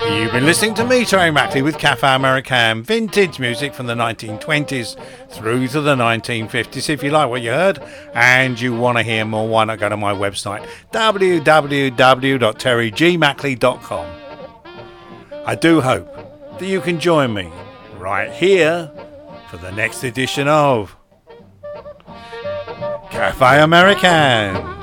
You've been listening to me, Terry Mackley, with Cafe American, vintage music from the 1920s through to the 1950s. If you like what you heard and you want to hear more, why not go to my website, www.terrygmackley.com. I do hope that you can join me right here for the next edition of Cafe American.